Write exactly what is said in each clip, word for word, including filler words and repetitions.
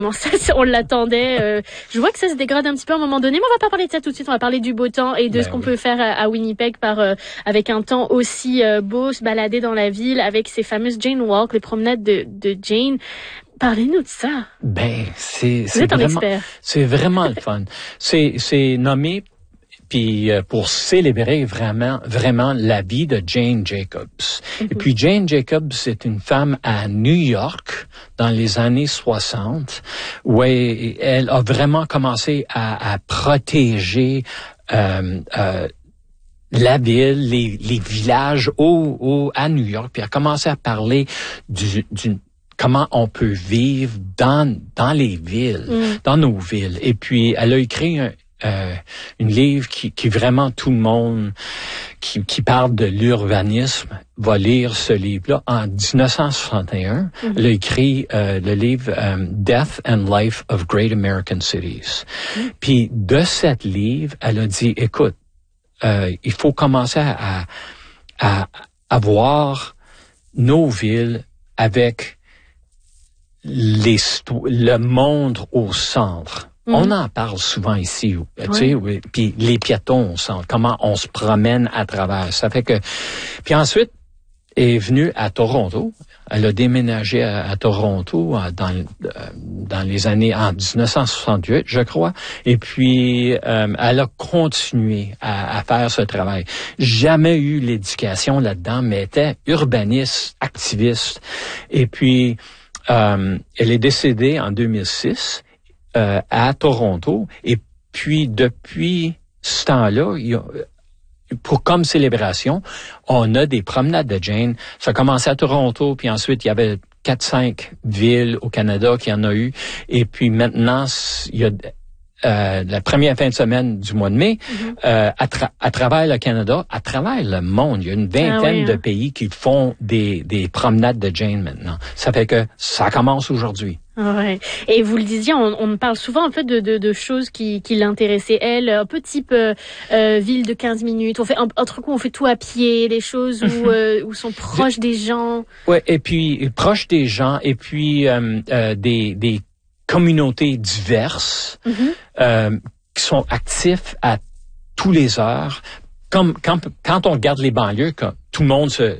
Ça, on l'attendait. Euh, je vois que ça se dégrade un petit peu à un moment donné, mais on va pas parler de ça tout de suite. On va parler du beau temps et de ben ce qu'on oui. peut faire à, à Winnipeg par euh, avec un temps aussi euh, beau, se balader dans la ville avec ces fameuses Jane Walk, les promenades de, de Jane. Parlez-nous de ça. Ben, c'est, Vous c'est êtes un vraiment, expert. C'est vraiment le fun. C'est, c'est nommé puis euh, pour célébrer vraiment, vraiment la vie de Jane Jacobs. Mm-hmm. Et puis Jane Jacobs, c'est une femme à New York dans les années soixante, où elle, elle a vraiment commencé à, à protéger euh, euh, la ville, les, les villages au, au, à New York, puis elle a commencé à parler du, d'une comment on peut vivre dans dans les villes, mm. dans nos villes. Et puis elle a écrit un Euh, une livre qui, qui vraiment tout le monde qui, qui parle de l'urbanisme va lire ce livre-là. En dix-neuf cent soixante et un, mm-hmm. elle a écrit euh, le livre um, Death and Life of Great American Cities. Mm-hmm. Puis de cet livre, elle a dit, écoute, euh, il faut commencer à, à, à voir nos villes avec les, le monde au centre. Mm. On en parle souvent ici, tu sais, oui. Puis les piétons, on comment on se promène à travers. Ça fait que, puis ensuite, elle est venue à Toronto. Elle a déménagé à, à Toronto dans dans les années en dix-neuf cent soixante-huit, je crois. Et puis, euh, elle a continué à, à faire ce travail. Jamais eu l'éducation là-dedans, mais était urbaniste, activiste. Et puis, euh, elle est décédée en deux mille six. Euh, à Toronto, et puis depuis ce temps-là, il y a, pour comme célébration, on a des promenades de Jane. Ça a commencé à Toronto, puis ensuite il y avait quatre, cinq villes au Canada qui en a eu, et puis maintenant il y a euh, la première fin de semaine du mois de mai, mm-hmm. euh, à, tra- à travers le Canada, à travers le monde, il y a une vingtaine ah oui, hein. de pays qui font des des promenades de Jane maintenant. Ça fait que ça commence aujourd'hui. Ouais. Et vous le disiez, on, on parle souvent en fait de, de, de choses qui, qui l'intéressaient elle, un peu type euh, euh, ville de quinze minutes. On fait un, entre coup, on fait tout à pied, les choses où euh, où sont proches des gens. Ouais, et puis proches des gens, et puis euh, euh, des des communautés diverses mm-hmm. euh, qui sont actifs à tous les heures. Comme quand quand on regarde les banlieues, quand tout le monde se,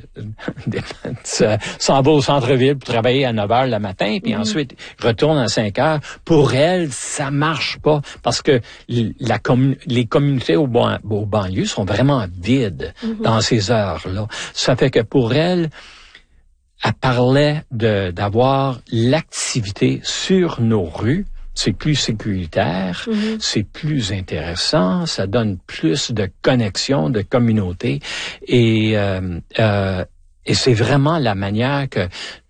se s'en va au centre-ville pour travailler à neuf heures le matin, puis mmh. ensuite retourne à cinq heures. Pour elle, ça marche pas parce que la commun, les communautés au ban, aux banlieues sont vraiment vides mmh. dans ces heures-là. Ça fait que pour elle, elle parlait de d'avoir l'activité sur nos rues. C'est plus sécuritaire, mm-hmm. c'est plus intéressant, ça donne plus de connexion, de communauté, et euh, euh, et c'est vraiment la manière que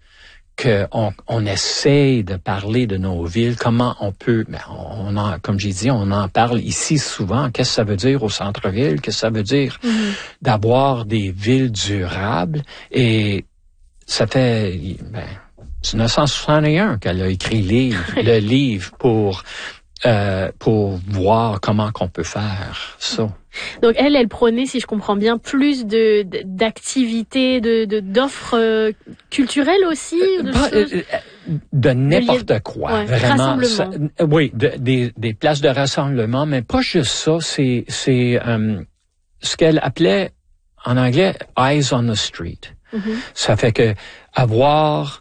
que on, on essaye de parler de nos villes, comment on peut, ben on en, comme j'ai dit, on en parle ici souvent. Qu'est-ce que ça veut dire au centre-ville? Qu'est-ce que ça veut dire mm-hmm. d'avoir des villes durables? Et ça fait ben, dix-neuf cent soixante et un qu'elle a écrit livre, le livre pour euh, pour voir comment qu'on peut faire ça. Donc elle, elle prônait, si je comprends bien, plus de d'activités, de, de d'offres euh, culturelles aussi, de, Pas, choses... euh, de n'importe de quoi, ouais, vraiment. Ça, rassemblement. Oui, de, des des places de rassemblement, mais pas juste ça. C'est c'est euh, ce qu'elle appelait en anglais eyes on the street. Mm-hmm. Ça fait que avoir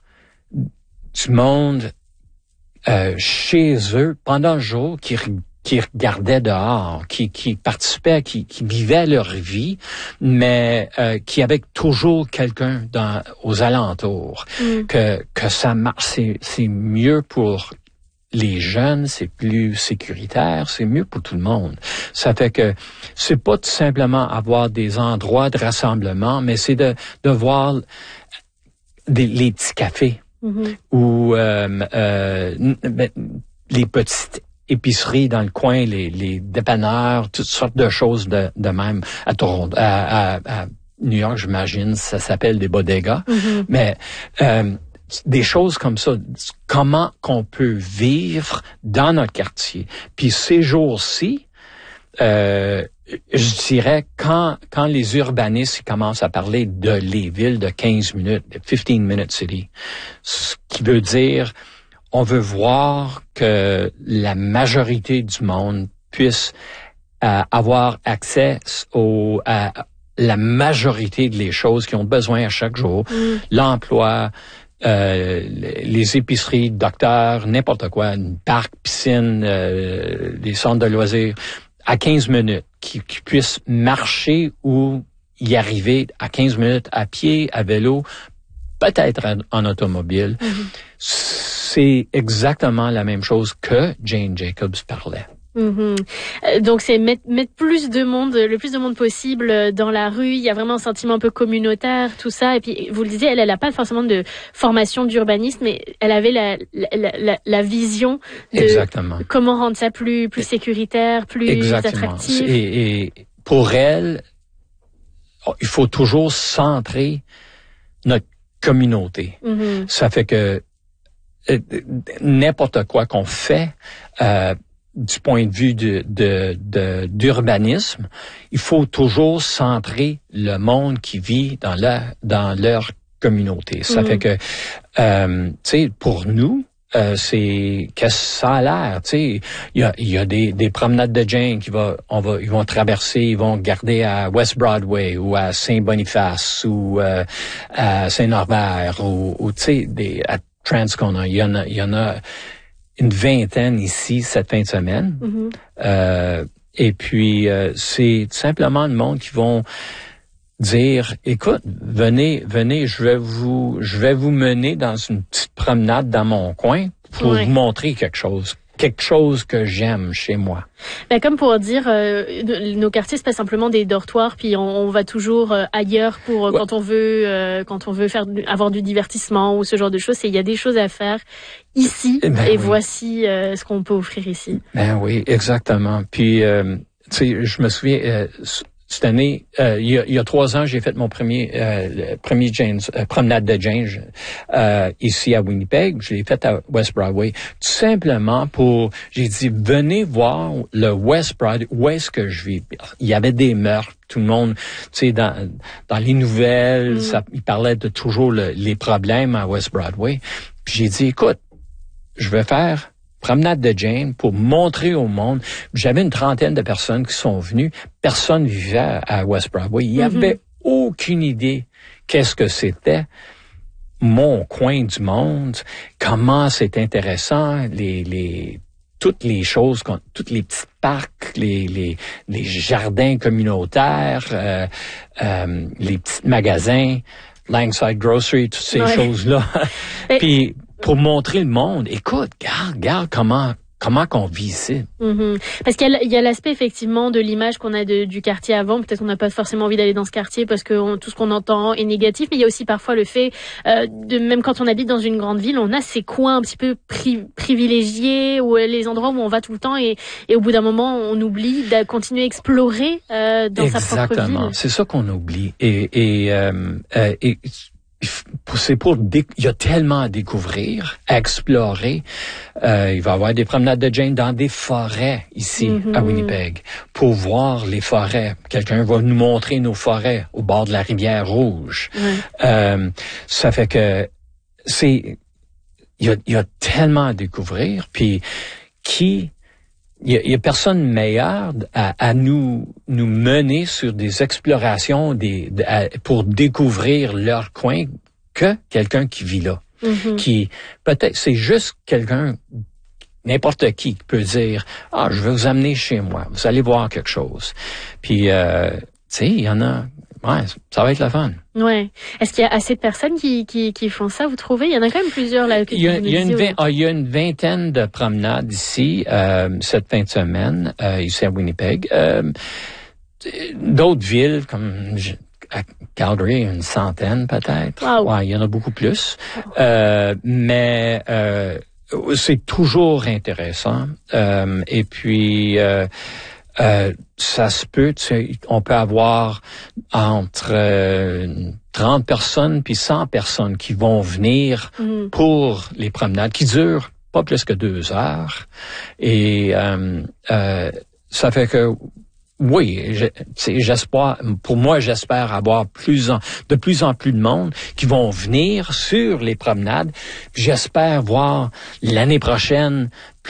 du monde euh, chez eux pendant le jour qui qui regardaient dehors, qui qui participaient, qui qui vivaient leur vie, mais euh, qui avaient toujours quelqu'un dans aux alentours. Mm. Que que ça marche, c'est c'est mieux pour les jeunes, c'est plus sécuritaire, c'est mieux pour tout le monde. Ça fait que c'est pas tout simplement avoir des endroits de rassemblement, mais c'est de de voir des les petits cafés. Mm-hmm. Ou euh, euh, les petites épiceries dans le coin, les, les dépanneurs, toutes sortes de choses de, de même à Toronto, à, à, à New York, j'imagine, ça s'appelle des bodegas, mm-hmm. mais euh, des choses comme ça. Comment qu'on peut vivre dans notre quartier. Puis ces jours-ci, euh, je dirais, quand quand les urbanistes commencent à parler de les villes de quinze minutes, de fifteen minute city, ce qui veut dire on veut voir que la majorité du monde puisse euh, avoir accès au, à la majorité des choses qu'ils ont besoin à chaque jour. Mm. L'emploi, euh, les épiceries, docteurs, n'importe quoi, une parc, piscine, euh, des centres de loisirs, à quinze minutes, qu'ils qui puissent marcher ou y arriver à quinze minutes à pied, à vélo, peut-être en, en automobile. Mm-hmm. C'est exactement la même chose que Jane Jacobs parlait. Mm-hmm. Euh, donc c'est mettre, mettre plus de monde, le plus de monde possible dans la rue. Il y a vraiment un sentiment un peu communautaire, tout ça. Et puis vous le disiez, elle, elle a pas forcément de formation d'urbanisme, mais elle avait la, la, la, la vision de Exactement. Comment rendre ça plus, plus sécuritaire, plus Exactement. attractif. Et, et pour elle, il faut toujours centrer notre communauté. Mm-hmm. Ça fait que euh, n'importe quoi qu'on fait. Euh, du point de vue de, de, de, d'urbanisme, il faut toujours centrer le monde qui vit dans la, dans leur communauté. Ça mmh. fait que, euh, tu sais, pour nous, euh, c'est, qu'est-ce que ça a l'air, tu sais, il y a, il y a des, des promenades de Jane qui va, on va, ils vont traverser, ils vont garder à West Broadway ou à Saint-Boniface ou euh, à Saint-Norbert ou, ou tu sais, des, à Transcona. Il y en a, il y en a, une vingtaine ici cette fin de semaine. Mm-hmm. Euh, et puis, euh, c'est simplement le monde qui vont dire, écoute, venez, venez, je vais vous, je vais vous mener dans une petite promenade dans mon coin pour oui. vous montrer quelque chose. Quelque chose que j'aime chez moi. Ben, comme pour dire, euh, nos quartiers, c'est pas simplement des dortoirs, puis on, on va toujours euh, ailleurs pour euh, ouais. quand on veut, euh, quand on veut faire avoir du divertissement ou ce genre de choses. Il y a des choses à faire ici, ben, et oui. voici euh, ce qu'on peut offrir ici. Ben oui, exactement. Puis, euh, tu sais, je me souviens. Euh, Cette année, euh, il, y a, il y a trois ans, j'ai fait mon premier euh, premier Jane's, euh, promenade de Jane euh, ici à Winnipeg. Je l'ai fait à West Broadway, tout simplement pour. J'ai dit venez voir le West Broadway, où est-ce que je vis. Il y avait des meurtres, tout le monde, tu sais, dans dans les nouvelles, mm. ça, il parlait de toujours le, les problèmes à West Broadway. Puis j'ai dit écoute, je vais faire promenade de Jane pour montrer au monde. J'avais une trentaine de personnes qui sont venues. Personne vivait à West Broadway. Il n'y avait mm-hmm. aucune idée qu'est-ce que c'était mon coin du monde, comment c'est intéressant, les, les, toutes les choses, toutes les petits parcs, les, les, les jardins communautaires, euh, euh, les petits magasins, Langside Grocery, toutes ces ouais. choses-là. Puis, pour montrer le monde, écoute, regarde, regarde comment comment qu'on vit ici. Mm-hmm. Parce qu'il y a, il y a l'aspect effectivement de l'image qu'on a de, du quartier avant. Peut-être qu'on n'a pas forcément envie d'aller dans ce quartier parce que on, tout ce qu'on entend est négatif. Mais il y a aussi parfois le fait euh, de même quand on habite dans une grande ville, on a ces coins un petit peu pri- privilégiés ou les endroits où on va tout le temps et, et au bout d'un moment on oublie de continuer à explorer euh, dans Exactement. sa propre ville. Exactement, c'est ça qu'on oublie. Et, et, euh, euh, et c'est pour dé- il y a tellement à découvrir, à explorer. Euh, il va y avoir des promenades de Jane dans des forêts ici mm-hmm. à Winnipeg pour voir les forêts. Quelqu'un va nous montrer nos forêts au bord de la rivière Rouge. Mm. Euh, ça fait que c'est il y a, il y a tellement à découvrir. Puis qui Il y, a, il y a personne meilleur à, à nous nous mener sur des explorations des, de, à, pour découvrir leur coin que quelqu'un qui vit là. Mm-hmm. Qui peut-être c'est juste quelqu'un, n'importe qui peut dire ah je vais vous amener chez moi, vous allez voir quelque chose. Puis euh, tu sais il y en a. Ouais, ça va être la fun. Ouais. Est-ce qu'il y a assez de personnes qui, qui, qui font ça, vous trouvez? Il y en a quand même plusieurs, là. Que il, y a, vous il, y a une vingt, au... ah, il y a une vingtaine de promenades ici, euh, cette fin de semaine, euh, ici à Winnipeg. Euh, d'autres villes, comme à Calgary, une centaine peut-être. Wow. Ouais, il y en a beaucoup plus. Euh, mais, euh, c'est toujours intéressant. Euh, et puis, euh, Euh, ça se peut, tu sais, on peut avoir entre euh, trente personnes puis cent personnes qui vont venir mm. pour les promenades qui durent pas plus que deux heures. Et euh, euh, ça fait que oui, je, j'espère, pour moi, j'espère avoir plus en, de plus en plus de monde qui vont venir sur les promenades. J'espère voir l'année prochaine